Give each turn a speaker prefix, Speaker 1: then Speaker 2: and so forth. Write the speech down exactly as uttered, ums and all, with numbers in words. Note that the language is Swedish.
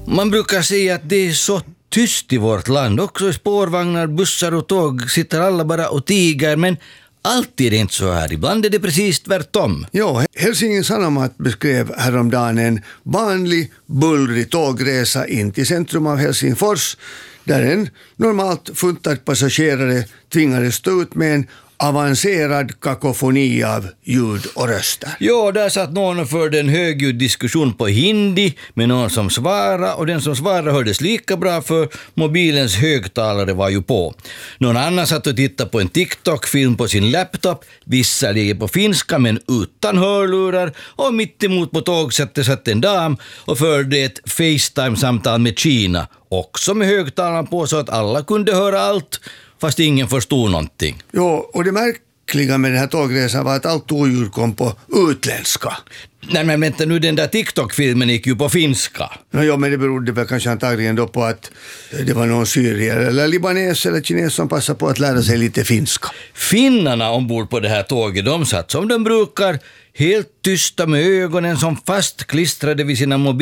Speaker 1: Man brukar säga att det är så tyst i vårt land. Också i spårvagnar, bussar och tåg sitter alla bara och tiger, men alltid är det inte så här. Ibland är det precis tvärtom.
Speaker 2: Jo, Helsingin Sanomat beskrev häromdagen en vanlig bullrig tågresa in till centrum av Helsingfors, där en normalt funtad passagerare tvingades stå ut med en avancerad kakofoni av ljud och röster.
Speaker 1: Jo, där satt någon och förde en högljudd diskussion på hindi med någon som svarade, och den som svarade hördes lika bra för mobilens högtalare var ju på. Någon annan satt och tittade på en TikTok-film på sin laptop, visserligen på finska men utan hörlurar, och mitt emot på tågsättet satt en dam och förde ett FaceTime-samtal med Kina, också med högtalaren på så att alla kunde höra allt, fast ingen förstod någonting.
Speaker 2: Jo, och det märkliga med den här tågresan var att allt oljud kom på utländska.
Speaker 1: Nej, men vänta nu, den där TikTok-filmen gick ju på finska.
Speaker 2: No, jo, men det berodde väl kanske antagligen då på att det var någon syrier eller libanes eller kines som passade på att lära sig lite finska.
Speaker 1: Finnarna ombord på det här tåget, de satt som de brukar, helt tysta med ögonen som fastklistrade vid sina mobiler.